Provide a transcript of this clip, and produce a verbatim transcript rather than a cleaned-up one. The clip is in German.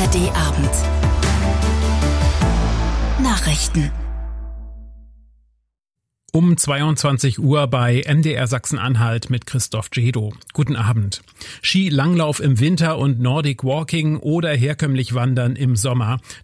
A R D Abend. Nachrichten. Um zweiundzwanzig Uhr bei M D R Sachsen-Anhalt mit Christoph Jedo. Guten Abend. Skilanglauf im Winter und Nordic Walking oder herkömmlich Wandern im Sommer.